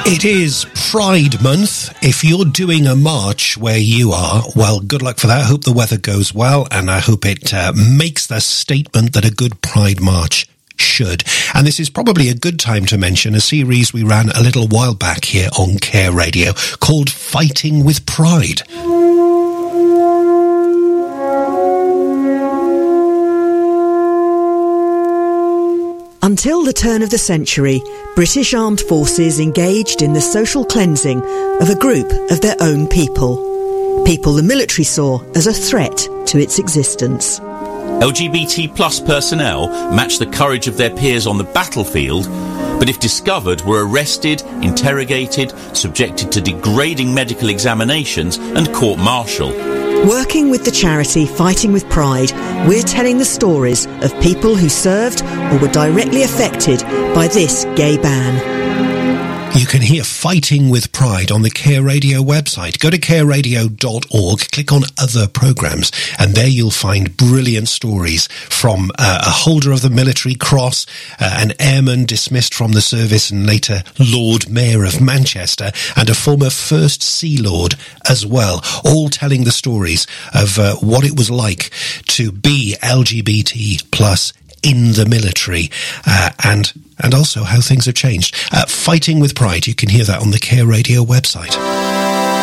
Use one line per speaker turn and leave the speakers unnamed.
It is Pride Month. If you're doing a march where you are, well, good luck for that. I hope the weather goes well, and I hope it makes the statement that a good Pride March should. And this is probably a good time to mention a series we ran a little while back here on Care Radio called Fighting with Pride.
Until the turn of the century, British armed forces engaged in the social cleansing of a group of their own people. People the military saw as a threat to its existence.
LGBT plus personnel matched the courage of their peers on the battlefield, but if discovered were arrested, interrogated, subjected to degrading medical examinations and court-martial.
Working with the charity Fighting with Pride, we're telling the stories of people who served or were directly affected by this gay ban.
You can hear Fighting with Pride on the Care Radio website. Go to careradio.org, click on Other Programmes, and there you'll find brilliant stories from a holder of the Military Cross, an airman dismissed from the service and later Lord Mayor of Manchester, and a former First Sea Lord as well, all telling the stories of what it was like to be LGBT plus in the military, and also how things have changed. Fighting with Pride, you can hear that on the Care Radio website.